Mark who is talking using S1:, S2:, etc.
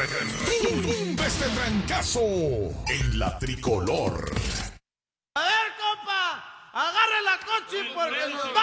S1: ¡Tumba este trancazo en la tricolor!
S2: A ver, compa, agarre la coche porque nos